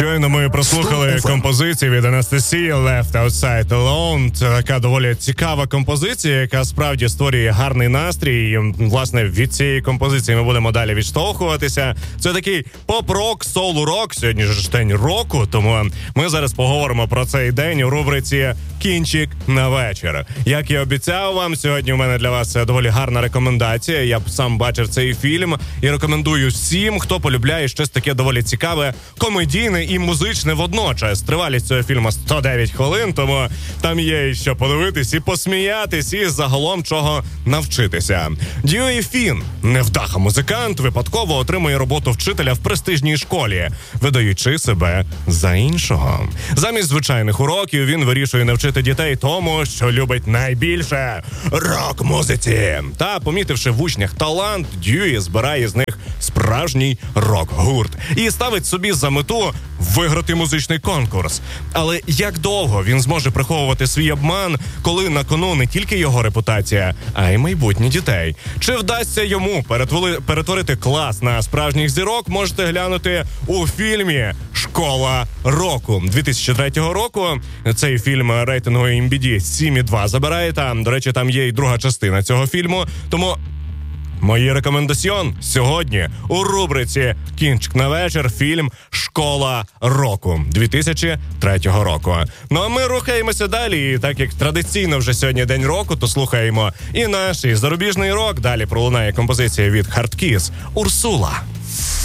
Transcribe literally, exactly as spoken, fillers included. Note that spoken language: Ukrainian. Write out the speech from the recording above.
Щойно ми прослухали композицію від Анастасії «Left Outside Alone». Це така доволі цікава композиція, яка справді створює гарний настрій. І, власне, від цієї композиції ми будемо далі відштовхуватися. Це такий поп-рок, соул-рок. Сьогодні ж день року, тому ми зараз поговоримо про цей день у рубриці «Кінчик на вечір». Як я обіцяв вам, сьогодні у мене для вас доволі гарна рекомендація. Я б сам бачив цей фільм і рекомендую всім, хто полюбляє щось таке доволі цікаве, комедійне і музичне водночас. Тривалість цього фільму сто дев'ять хвилин, тому там є що подивитись і посміятись, і загалом чого навчитися. Дьюї Фін, невдаха музикант, випадково отримує роботу вчителя в престижній школі, видаючи себе за іншого. Замість звичайних уроків він вирішує навчити дітей тому, що любить найбільше – рок-музиці. Та, помітивши в учнях талант, Дьюї збирає з них справжній рок-гурт і ставить собі за мету виграти музичний конкурс. Але як довго він зможе приховувати свій обман, коли на кону не тільки його репутація, а й майбутні дітей? Чи вдасться йому перетворити клас на справжніх зірок, можете глянути у фільмі «Школа року» дві тисячі третього року. Цей фільм рейтингу ем ді бі сім і два забирає. Там, до речі, там є і друга частина цього фільму. Тому мої рекомендаціон сьогодні у рубриці «Кінчик на вечір» фільм «Школа року» дві тисячі третього року. Ну а ми рухаємося далі. І так як традиційно вже сьогодні день року, то слухаємо і наш, і зарубіжний рок. Далі пролунає композиція від Hard Kiss «Урсула».